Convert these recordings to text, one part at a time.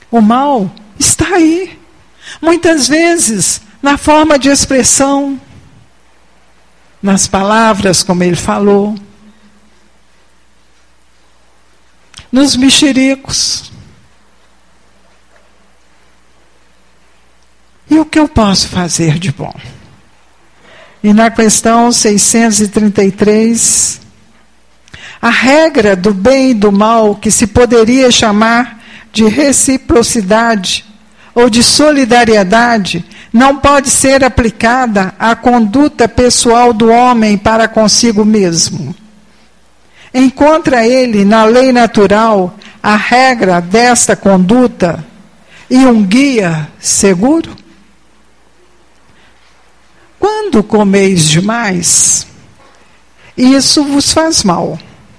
O mal está aí. Muitas vezes, na forma de expressão, nas palavras, como ele falou, nos mexericos. E o que eu posso fazer de bom? E na questão 633, a regra do bem e do mal, que se poderia chamar de reciprocidade ou de solidariedade, não pode ser aplicada à conduta pessoal do homem para consigo mesmo. Encontra ele na lei natural a regra desta conduta e um guia seguro? Quando comeis demais, isso vos faz mal.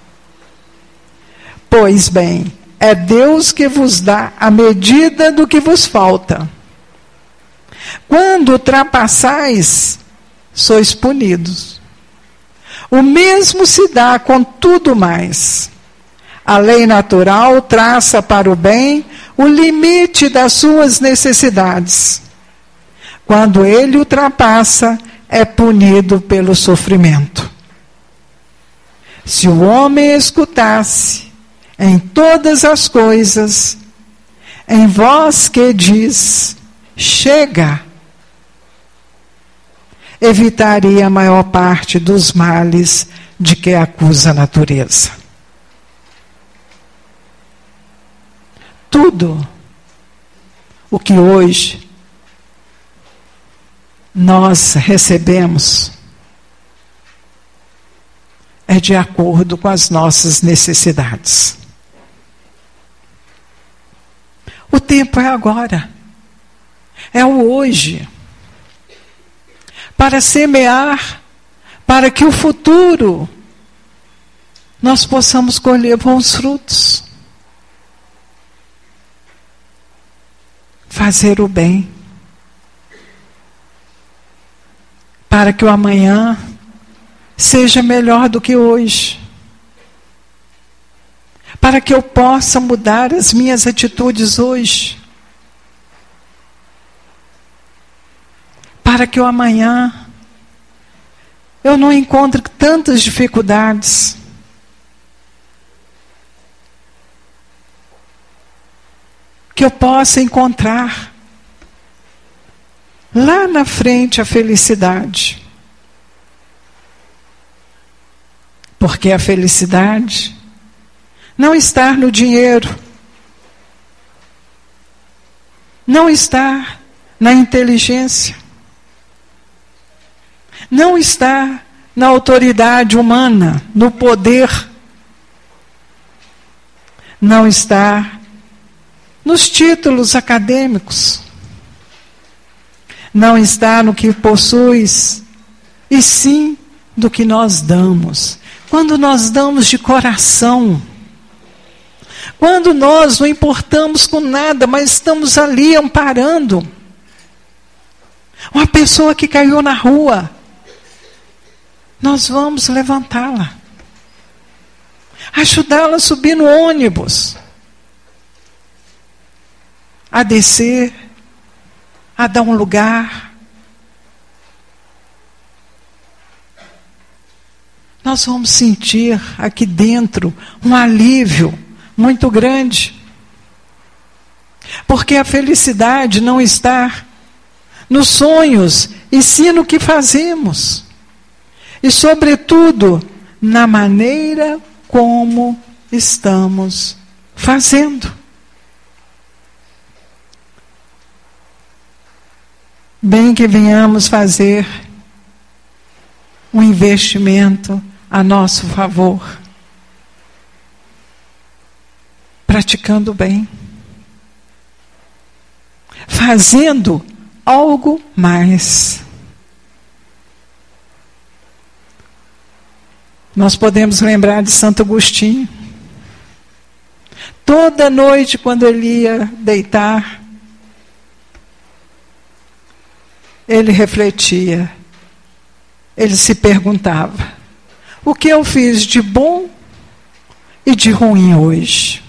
Pois bem, é Deus que vos dá a medida do que vos falta. Quando ultrapassais, sois punidos. O mesmo se dá com tudo mais. A lei natural traça para o bem o limite das suas necessidades. Quando ele ultrapassa, é punido pelo sofrimento. Se o homem escutasse em todas as coisas, em voz que diz, chega, evitaria a maior parte dos males de que acusa a natureza. Tudo o que hoje nós recebemos é de acordo com as nossas necessidades. O tempo é agora. É o hoje. Para semear, para que o futuro nós possamos colher bons frutos. Fazer o bem. Para que o amanhã seja melhor do que hoje. Para que eu possa mudar as minhas atitudes hoje. Para que o amanhã eu não encontre tantas dificuldades. Que eu possa encontrar lá na frente a felicidade. Porque a felicidade não está no dinheiro, não está na inteligência, não está na autoridade humana, no poder, não está nos títulos acadêmicos, não está no que possuis, e sim do que nós damos. Quando nós damos de coração, quando nós não importamos com nada, mas estamos ali amparando uma pessoa que caiu na rua, nós vamos levantá-la, ajudá-la a subir no ônibus, a descer, a dar um lugar. Nós vamos sentir aqui dentro um alívio muito grande. Porque a felicidade não está nos sonhos, e sim no que fazemos. E, sobretudo, na maneira como estamos fazendo. Bem que venhamos fazer um investimento a nosso favor, praticando bem, fazendo algo mais. Nós podemos lembrar de Santo Agostinho. Toda noite, quando ele ia deitar, ele refletia, ele se perguntava: o que eu fiz de bom e de ruim hoje?